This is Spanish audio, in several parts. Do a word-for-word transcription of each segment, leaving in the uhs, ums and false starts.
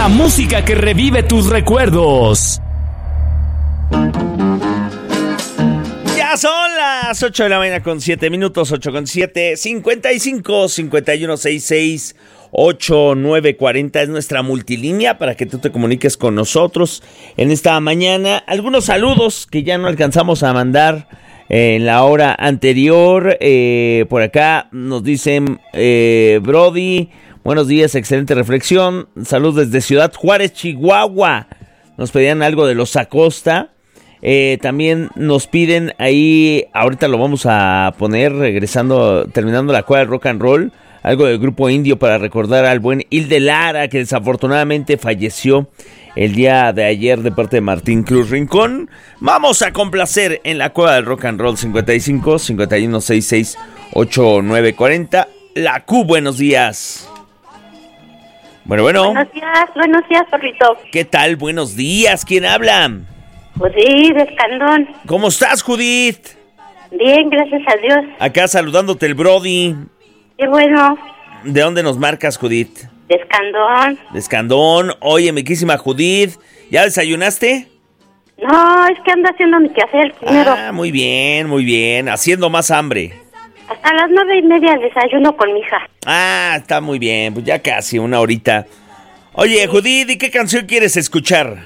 música que revive tus recuerdos. Ya son las ocho de la mañana con siete minutos, ocho con siete, cincuenta y cinco, cincuenta y uno, sesenta y seis, ochenta y nueve cuarenta es nuestra multilínea para que tú te comuniques con nosotros en esta mañana. Algunos saludos que ya no alcanzamos a mandar en la hora anterior. Eh, por acá nos dicen eh, Brody, buenos días, excelente reflexión. Saludos desde Ciudad Juárez, Chihuahua. Nos pedían algo de los Acosta. Eh, también nos piden ahí, ahorita lo vamos a poner, regresando, terminando la cueva del rock and roll, algo del grupo indio para recordar al buen Hilde Lara, que desafortunadamente falleció el día de ayer de parte de Martín Cruz Rincón. Vamos a complacer en la cueva del rock and roll cincuenta y cinco, cincuenta y uno, sesenta y seis, ochenta y nueve cuarenta. La Q, buenos días. Bueno, bueno. Buenos días, buenos días, Zorrito. ¿Qué tal? Buenos días. ¿Quién habla? Judith Escandón. ¿Cómo estás, Judith? Bien, gracias a Dios. Acá saludándote el Brody. Qué bueno. ¿De dónde nos marcas, Judith? De Escandón. De Escandón. Oye, mi quísima Judith, ¿ya desayunaste? No, es que ando haciendo mi quehacer primero. Ah, muy bien, muy bien. Haciendo más hambre. Hasta las nueve y media desayuno con mi hija. Ah, está muy bien. Pues ya casi una horita. Oye, Judith, ¿y qué canción quieres escuchar?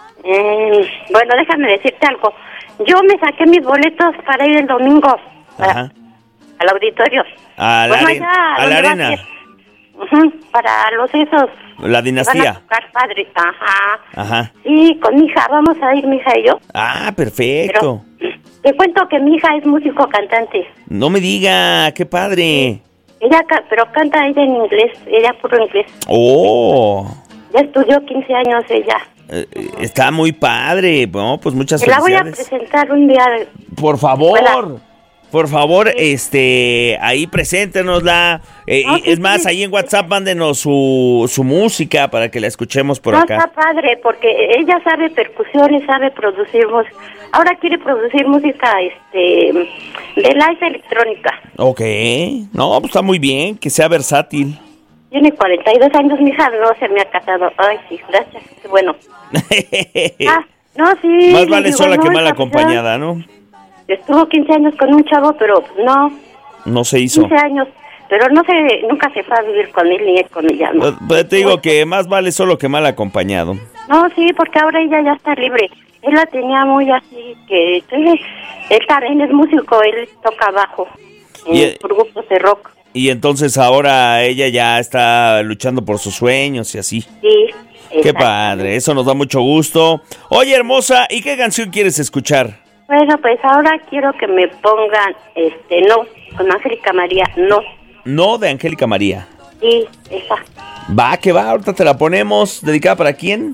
Eh, bueno, déjame decirte algo. Yo me saqué mis boletos para ir el domingo para, al auditorio. A la, bueno, are- allá, a la arena. Uh-huh, para los esos. La dinastía. Van a tocar padres, ajá. Ajá. Sí, con mi hija, vamos a ir mi hija y yo. Ah, perfecto. Pero, te cuento que mi hija es músico cantante. No me diga, qué padre. Ella, ca- pero canta ella en inglés, ella puro inglés. Oh. Ya estudió quince años ella. Eh, está muy padre. Bueno, pues muchas Te la voy a felicidades. presentar un día. Por favor. Hola. Por favor, este, ahí preséntenosla. Eh, No, y sí, es más, sí. ahí en WhatsApp mándenos su, su música para que la escuchemos por No, acá. está padre, porque ella sabe percusiones, sabe producir música. Ahora quiere producir música este de live electrónica. Ok. No, pues está muy bien, que sea versátil. Tiene cuarenta y dos años, mi hija no se me ha casado. Ay, sí, gracias, qué bueno. Ah, no, sí. Más le vale digo, sola no, que mal esa, pues, acompañada, ¿no? Estuvo quince años con un chavo, pero no, No se hizo. quince años. Pero no se, nunca se fue a vivir con él ni él con ella, ¿no? Pues, pues te digo que más vale solo que mal acompañado. No, sí, porque ahora ella ya está libre. Él la tenía muy así, que eh, él también es músico, él toca bajo en Y, eh, grupos de rock. Y entonces ahora ella ya está luchando por sus sueños y así. Sí. Qué padre, eso nos da mucho gusto. Oye, hermosa, ¿y qué canción quieres escuchar? Bueno, pues ahora quiero que me pongan, este, no, con Angélica María, no. No, de Angélica María. Sí, esa. Va, que va, ahorita te la ponemos. ¿Dedicada para quién?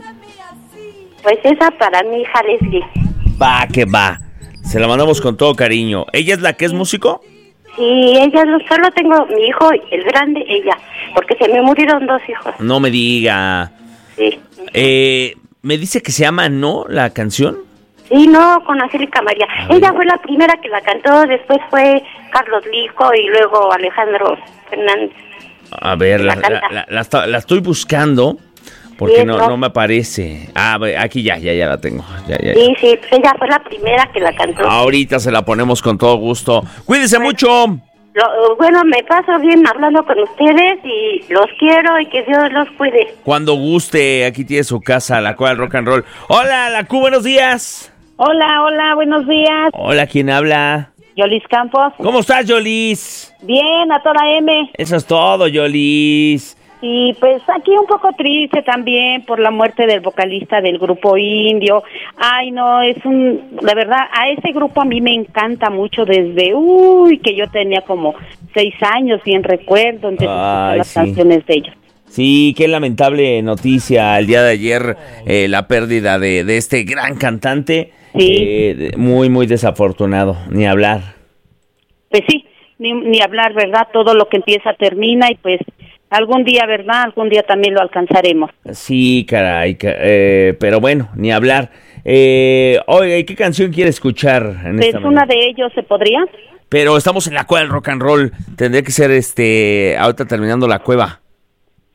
Pues esa para mi hija Leslie. Va, que va. Se la mandamos con todo cariño. ¿Ella es la que es músico? Sí, ella, no- solo tengo mi hijo, el grande, ella, porque se me murieron dos hijos. No me diga. Sí. Eh, me dice que se llama ¿No? La canción. Sí, no, con Angélica María. Ella fue la primera que la cantó, después fue Carlos Lijo y luego Alejandro Fernández. A ver, la, La canta. la- la- la esta- la estoy buscando porque Sí, no, no. no me aparece. Ah, ve, aquí ya, ya, ya la tengo. Ya, ya, ya. Sí, sí, pues ella fue la primera que la cantó. Ahorita se la ponemos con todo gusto. Cuídense mucho. Lo- bueno, me paso bien hablando con ustedes y los quiero y que Dios los cuide. Cuando guste, aquí tiene su casa, la cual rock and roll. Hola, la Q, buenos días. Hola, hola, buenos días. Hola, ¿quién habla? Yolis Campos. ¿Cómo estás, Yolis? Bien, a toda M. Eso es todo, Yolis. Y pues aquí un poco triste también por la muerte del vocalista del grupo indio. Ay, no, es un... La verdad, a ese grupo a mí me encanta mucho desde... Uy, que yo tenía como seis años, bien recuerdo, entonces Ay, las sí. canciones de ellos. Sí, qué lamentable noticia el día de ayer, eh, la pérdida de, de este gran cantante. Sí. Eh, de- muy, muy desafortunado, ni hablar. Pues sí, ni, ni hablar, ¿verdad? Todo lo que empieza termina y pues algún día, ¿verdad? Algún día también lo alcanzaremos. Sí, caray, ca- eh, pero bueno, ni hablar. Eh, oiga, ¿y qué canción quiere escuchar en Pues esta una mañana? de ellos, ¿se podría? Pero estamos en la cueva del rock and roll, tendría que ser este, ahorita terminando la cueva.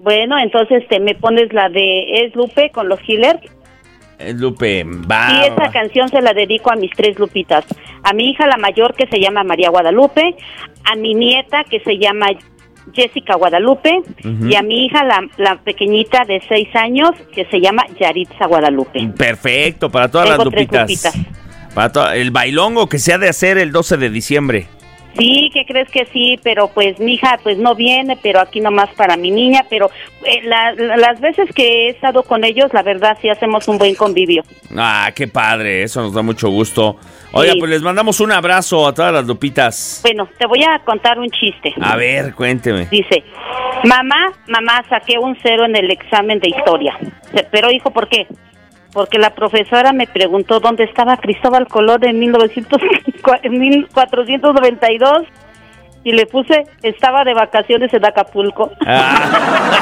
Bueno, entonces te me pones la de Es Lupe con los Healers. Es Lupe, va. Y esa va. canción se la dedico a mis tres Lupitas. A mi hija la mayor, que se llama María Guadalupe, a mi nieta, que se llama Jessica Guadalupe, uh-huh. y a mi hija, la, la pequeñita de seis años, que se llama Yaritza Guadalupe. Perfecto, para todas Tengo las Lupitas. Tres Lupitas. Para to- el bailongo que se ha de hacer el doce de diciembre. Sí, ¿qué crees que sí? Pero pues mi hija pues no viene, pero aquí nomás para mi niña, pero eh, la, la, las veces que he estado con ellos, la verdad sí hacemos un buen convivio. Ah, qué padre, eso nos da mucho gusto. Oiga, sí. Pues les mandamos un abrazo a todas las Lupitas. Bueno, te voy a contar un chiste. A ver, cuénteme. Dice, mamá, mamá, saqué un cero en el examen de historia. Pero hijo, ¿por qué? Porque la profesora me preguntó dónde estaba Cristóbal Colón en mil cuatrocientos noventa y dos y le puse, estaba de vacaciones en Acapulco. Ah.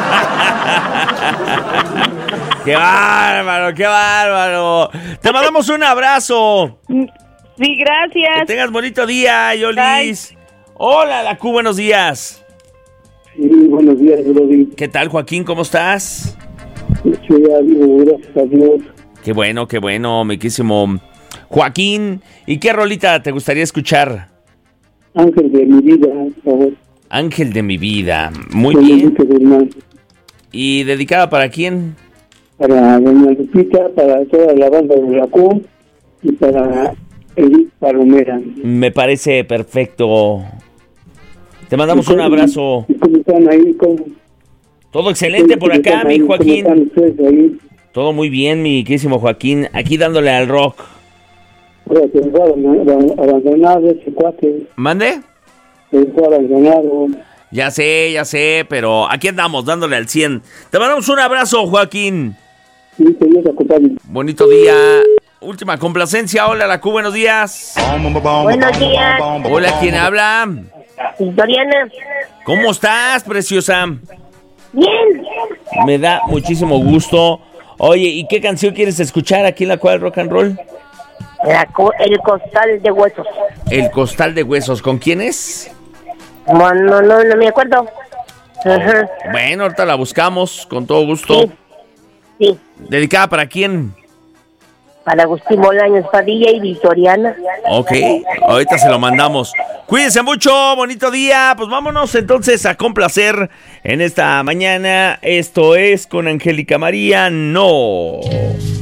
¡Qué bárbaro, qué bárbaro! Te mandamos un abrazo. Sí, gracias. Que tengas bonito día, Yolis. Bye. Hola, la Q, buenos días. Sí, buenos días, Brody. ¿Qué tal, Joaquín? ¿Cómo estás? Estoy vivo, gracias a Dios. Qué bueno, qué bueno, miquísimo Joaquín. ¿Y qué rolita te gustaría escuchar? Ángel de mi vida, por favor. Ángel de mi vida, muy Soy bien. Enrique Guzmán. ¿Y dedicada para quién? Para doña Lupita, para toda la banda de la Q y para Edith Palomera. Me parece perfecto. Te mandamos un abrazo. ¿Y cómo están ahí? ¿Cómo? Todo excelente por acá, mi Joaquín. ¿Cómo están ustedes ahí? Todo muy bien, mi querísimo Joaquín. Aquí dándole al rock. Oye, te dejó abandonado ese cuate. ¿Mande? Te dejó abandonado. Ya sé, ya sé, pero aquí andamos dándole al cien. Te mandamos un abrazo, Joaquín. Sí, te Dios acompañe. Bonito día. Última complacencia. Hola, la Q, buenos días. Buenos días. Hola, ¿quién habla? Doriana. ¿Cómo estás, preciosa? Bien. Me da muchísimo gusto. Oye, ¿y qué canción quieres escuchar aquí en la Cual Rock and Roll? La co- el costal de huesos. El costal de huesos. ¿Con quién es? No, no, no, no me acuerdo. Ajá. Bueno, ahorita la buscamos con todo gusto. Sí. Sí. ¿Dedicada para quién? Para Agustín Bolaños Padilla y Victoriana. Ok, ahorita se lo mandamos. Cuídense mucho, bonito día. Pues vámonos entonces a complacer en esta mañana. Esto es con Angélica María, no.